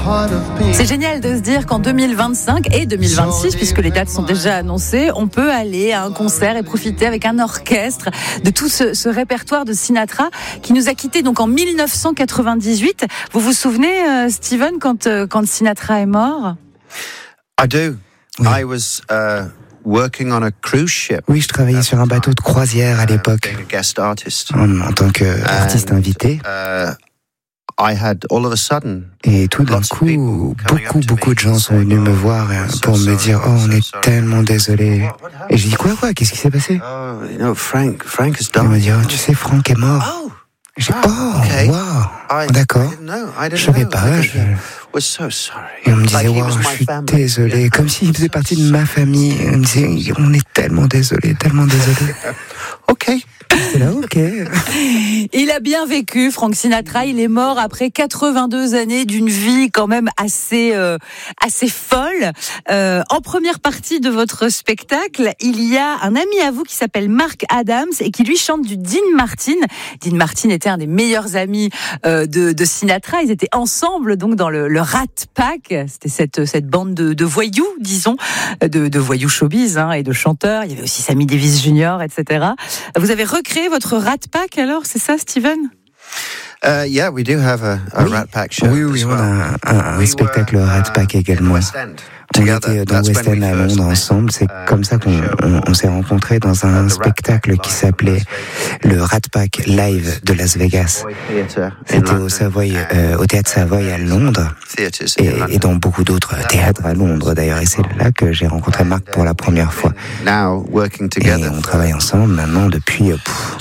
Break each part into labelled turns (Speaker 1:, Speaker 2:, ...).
Speaker 1: C'est génial de se dire qu'en 2025 et 2026, puisque les dates sont déjà annoncées, on peut aller à un concert et profiter avec un orchestre de tout ce répertoire de Sinatra qui nous a quittés donc en 1998. Vous vous souvenez, Steven, quand Sinatra est mort?
Speaker 2: I do.
Speaker 3: Oui.
Speaker 2: I was working on a cruise ship.
Speaker 3: Oui, je travaillais sur un bateau de croisière à l'époque,
Speaker 2: being a guest artist.
Speaker 3: en tant qu'artiste invité.
Speaker 2: I had all of a sudden.
Speaker 3: Et tout d'un coup, beaucoup de gens sont venus me voir pour me dire « Oh, on est tellement désolé. » Et je dis « Quoi, qu'est-ce qui s'est passé ?»
Speaker 2: Oh, you know, Frank has
Speaker 3: Il me
Speaker 2: died.
Speaker 3: dit « Oh, tu sais, Frank est mort. »
Speaker 2: Oh,
Speaker 3: J'ai dit « Oh,
Speaker 2: okay.
Speaker 3: wow, d'accord.
Speaker 2: I didn't
Speaker 3: Je savais
Speaker 2: know.
Speaker 3: pas.
Speaker 2: I was so sorry.
Speaker 3: Et on me disait «
Speaker 2: Like he
Speaker 3: Wow,
Speaker 2: was
Speaker 3: je
Speaker 2: my
Speaker 3: suis
Speaker 2: family.
Speaker 3: désolé. » Comme s'il faisait partie de ma famille. On me disait « On est tellement désolé, tellement désolé. »
Speaker 2: Okay.
Speaker 3: J'étais là, ok.
Speaker 1: Il a bien vécu, Frank Sinatra. Il est mort après 82 années d'une vie quand même assez folle. En première partie de votre spectacle, il y a un ami à vous qui s'appelle Mark Adams et qui lui chante du Dean Martin. Dean Martin était un des meilleurs amis de Sinatra. Ils étaient ensemble donc dans le Rat Pack. C'était cette bande de voyous, disons, de voyous showbiz et de chanteurs. Il y avait aussi Sammy Davis Jr., etc. Vous avez recréé votre Rat Pack alors, c'est ça, Steven?
Speaker 2: Yeah, we do have a Rat Pack show.
Speaker 3: Oui,
Speaker 2: as
Speaker 3: on
Speaker 2: well.
Speaker 3: a un spectacle Rat Pack également.
Speaker 2: West End.
Speaker 3: On était dans West End à Londres ensemble. C'est comme ça qu'on s'est rencontrés dans un spectacle qui s'appelait le Rat Pack Live de Las Vegas. C'était au Théâtre Savoy à Londres et dans beaucoup d'autres théâtres à Londres d'ailleurs. Et c'est là que j'ai rencontré Marc pour la première fois. Et on travaille ensemble maintenant depuis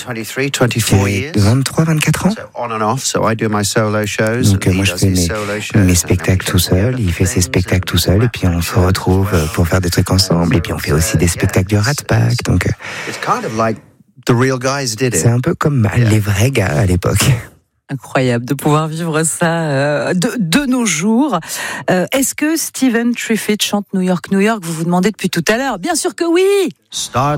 Speaker 3: 23, 24 ans. Donc moi je fais mes spectacles tout seul, il fait ses spectacles tout seul et puis on se retrouve pour faire des trucs ensemble et puis on fait aussi des spectacles du Rat Pack. Donc c'est un peu comme les vrais gars à l'époque.
Speaker 1: Incroyable de pouvoir vivre ça de nos jours. Est-ce que Stephen Triffitt chante New York, New York? Vous vous demandez depuis tout à l'heure. Bien sûr que oui.
Speaker 4: Start